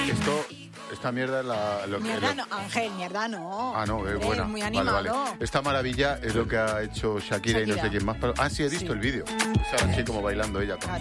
Esta mierda es Mierda no, Ángel, mierda no. Ah, no, es buena. Muy animado. Vale. Esta maravilla es lo que ha hecho Shakira y no sé quién más. Sí, he visto el vídeo. O sea, así como bailando ella.